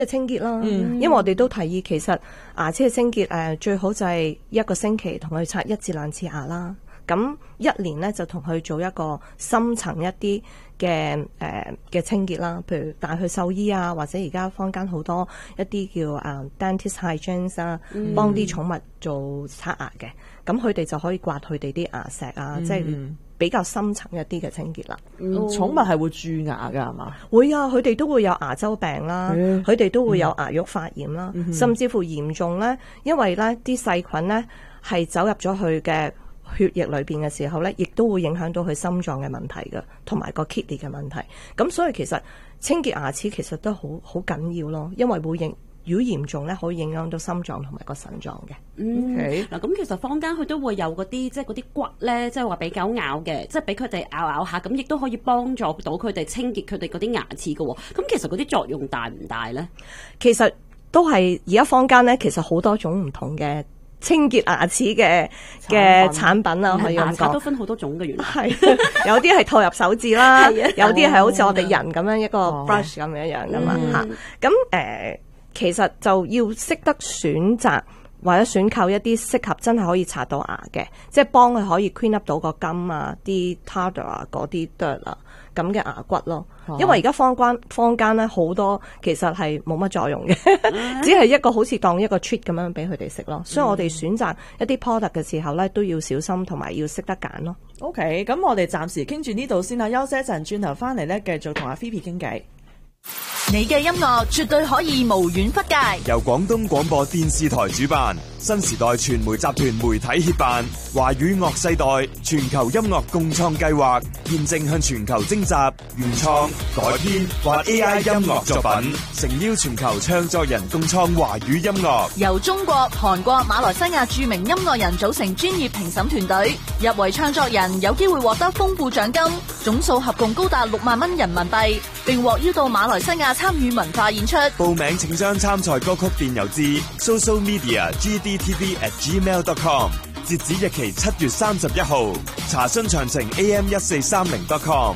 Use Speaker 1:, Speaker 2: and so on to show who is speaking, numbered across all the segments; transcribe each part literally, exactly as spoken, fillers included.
Speaker 1: 嘅清潔啦，
Speaker 2: 嗯、
Speaker 1: 因為我哋都提議其實牙齒嘅清潔誒、呃、最好就係一個星期同佢刷一至兩次牙啦。咁一年咧就同佢做一個深層一啲嘅誒嘅清潔啦，譬如帶去獸醫啊，或者而家坊間好多一啲叫啊 dentist hygiene 啊，
Speaker 2: 嗯、
Speaker 1: 幫啲寵物做刷牙嘅，咁佢哋就可以刮佢哋啲牙石啊，嗯、即係比較深層一啲嘅清潔啦。
Speaker 2: 嗯哦、寵物係會蛀牙㗎係嘛？
Speaker 1: 會啊，佢哋都會有牙周病啦，佢哋、嗯、都會有牙肉發炎啦，
Speaker 2: 嗯、
Speaker 1: 甚至乎嚴重咧，因為咧啲細菌咧係走入咗佢嘅血液裏邊嘅時候咧，亦都會影響到佢心臟嘅問題嘅，同埋個 kidney 嘅問題。咁所以其實清潔牙齒其實都好好緊要咯，因為會影如果嚴重咧，可以影響到心臟同埋個腎臟嘅。
Speaker 3: 嗯，嗱
Speaker 2: Okay.
Speaker 3: 咁其實坊間佢都會有嗰啲即係嗰啲骨咧，即係話俾狗咬嘅，即係俾佢哋咬咬下，咁亦都可以幫助到佢哋清潔佢哋嗰啲牙齒嘅。咁其實嗰啲作用大唔大咧？
Speaker 1: 其實都係而家坊間咧，其實好多種唔同嘅清潔牙齒嘅嘅產品啦，可以咁講。
Speaker 3: 牙刷都分好多種嘅，原來
Speaker 1: 係有啲係套入手指啦，有啲係好似我哋人咁樣一個 brush 咁樣樣噶嘛嚇。咁誒，其實就要識得選擇或者選購一啲適合真係可以刷到牙嘅，即係幫佢可以 clean up 到個金啊、啲 tartar 啊、嗰啲 dirt 啊咁嘅牙骨咯。因為而家坊間坊間咧好多其實係冇乜作用嘅，只係一個好似當一個 treat 咁樣俾佢哋食咯。所以我哋選擇一啲 product 嘅時候咧，都要小心同埋要識得揀咯。
Speaker 2: OK， 咁我哋暫時傾住呢度先啦，休息一陣，轉頭翻嚟咧繼續同阿 Phoebe 傾偈。
Speaker 4: 你嘅音樂絕對可以無遠弗屆，
Speaker 5: 由廣東廣播電視台主辦，新時代傳媒集團媒體協辦，華語樂世代全球音樂共創計劃，現正向全球徵集原創、改編或 A I 音樂作品，誠邀全球唱作人共創華語音樂。
Speaker 4: 由中國、韓國、馬來西亞著名音樂人組成專業評審團隊，入圍唱作人有機會獲得豐富獎金，總數合共高達六萬蚊人民幣，並獲邀到馬來西亞參與文化演出。
Speaker 5: 報名請將參賽歌曲電郵至 social media g d t v at gmail dot com， 截止日期七月三十一號。查詢詳情 a m 一四三零 dot com。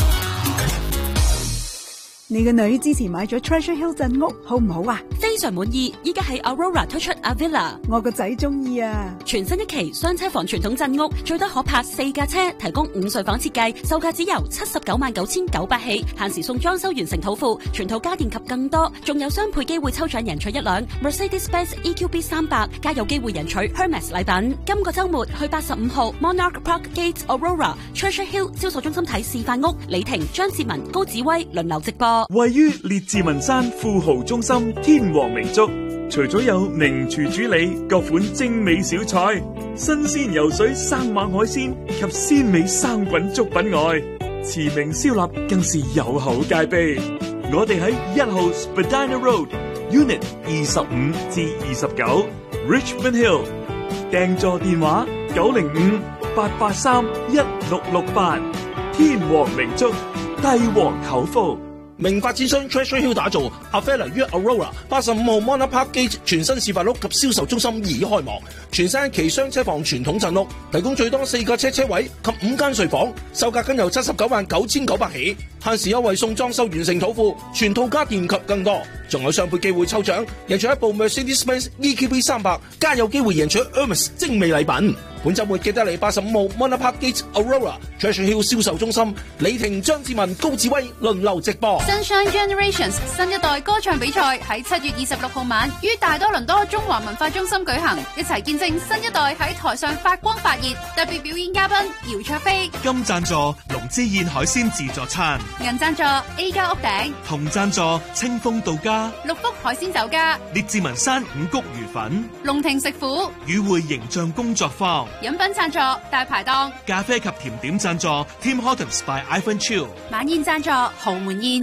Speaker 6: 你個女之前買咗 Treasure Hill 鎮屋，好唔好啊？
Speaker 3: 非常滿意，依家喺 Aurora 推出 Avila，
Speaker 6: 我個仔中意啊！
Speaker 3: 全新一期雙車房傳統鎮屋，最多可泊四架車，提供五睡房設計，售價只由七十九萬九千九百起，限時送裝修完成土庫，全套家電及更多，仲有雙倍機會抽獎贏取一輛 Mercedes-Benz E Q B 三百，加有機會贏取 Hermes 禮品。今個週末去八十五號 Monarch Park Gate Aurora Treasure Hill 銷售中心睇示範屋，李婷、張志文、高子威輪流直播。
Speaker 7: 位於列治文山富豪中心天王名粥，除咗有名廚主理各款精美小菜、新鮮游水生猛海鮮及鮮美生滾粥品外，馳名燒臘更是有口皆碑。我哋喺一號 Spadina Road Unit 二十五至二十九 Richmond Hill， 訂座電話九零五八八三一六六八。天王名粥，帝王口福。
Speaker 8: 明發諮詢 Treasure Hill 打造 Avila 於 Aurora 八十五號 Monarch Park Gate 全新示範屋及銷售中心已開幕，全新一期雙車房傳統鎮屋，提供最多四架車車位及五間睡房，售價僅由七十九萬九千九百起，限時優惠送裝修完成土庫，全套家電及更多，仲有雙倍機會抽獎，贏取一部 Mercedes-Benz E Q B 三百，加有機會贏取 Hermes 精美禮品。本週末記得嚟八十五號 Monarch Park Gate Aurora Treasure Hill 銷售中心，李婷、張志文、高志威輪流直播。
Speaker 9: Sunshine Generations 新一代歌唱比賽喺七月二十六號晚於大多倫多中華文化中心舉行，一齊見證新一代喺台上發光發熱。特別表演嘉賓姚卓飛，
Speaker 7: 金贊助龍之燕海鮮自助餐，
Speaker 9: 銀贊助 A 家屋頂，
Speaker 7: 銅贊助清風到家，
Speaker 9: 六福海鮮酒家，
Speaker 7: 列治文山五穀魚粉，
Speaker 9: 龍庭食府，
Speaker 7: 與會形象工作坊，
Speaker 9: 飲品贊助大排檔，
Speaker 7: 咖啡及甜點贊助 Tim Hortons by Ivan Chiu，
Speaker 9: 晚宴贊助豪門宴。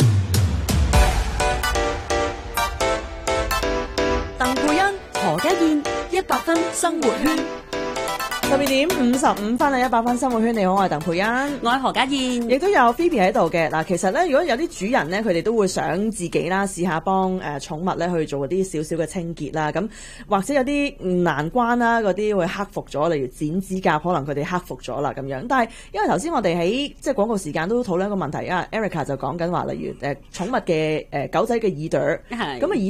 Speaker 4: 鄧佩欣、何家燕，一百分生活圈。
Speaker 2: 十二點五十五分啊！一百分生活圈，你好，我係鄧佩欣，
Speaker 3: 我係何家燕，
Speaker 2: 亦都有 Phoebe 喺度嘅。嗱，其實咧，如果有啲主人咧，佢哋都會想自己啦，試下幫誒寵物咧去做啲少少嘅清潔啦。咁或者有啲難關啦，嗰啲會克服咗，例如剪指甲，可能佢哋克服咗啦咁樣。但係因為頭先我哋喺即係廣告時間都討論一個問題啊 ，Erica 就講緊話，例如誒寵物嘅誒狗仔嘅耳朵，咁啊耳